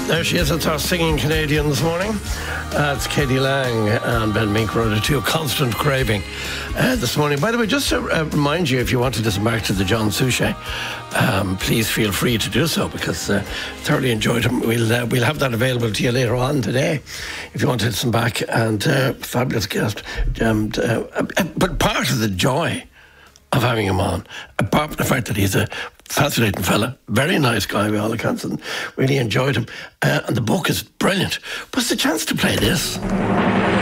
There she is. It's our singing Canadian this morning. It's Katie Lang and Ben Mink wrote it to a constant craving this morning. By the way, just to remind you, if you want to disembark to the John Suchet, please feel free to do so, because thoroughly enjoyed him. We'll have that available to you later on today if you want to disembark. And fabulous guest. But part of the joy of having him on, apart from the fact that he's a fascinating fella, very nice guy by all accounts, and really enjoyed him, and the book is brilliant, was the chance to play this.